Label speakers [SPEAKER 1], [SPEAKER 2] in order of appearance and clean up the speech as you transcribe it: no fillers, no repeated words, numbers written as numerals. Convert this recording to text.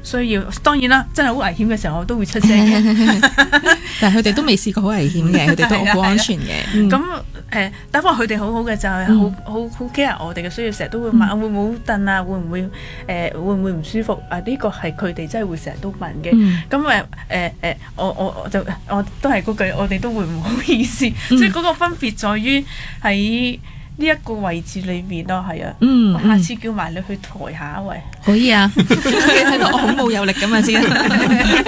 [SPEAKER 1] 需要。當然啦，真係好危險嘅時候，我都會出聲嘅。
[SPEAKER 2] 但係佢哋都未試過好危險嘅，佢哋都好安全嘅。
[SPEAKER 1] 咁不過佢哋好好嘅就係好 care 我哋嘅需要，成日都會問會唔會好凳啊，會唔會唔舒服啊？呢個係佢哋真係會成日都問嘅。咁我都係嗰句，我哋都會唔好意思。所以嗰個分別在於喺呢一個位置裏面咯，係啊。我下次叫埋你去抬下一位。
[SPEAKER 2] 可以啊，睇到我好冇有力咁啊先。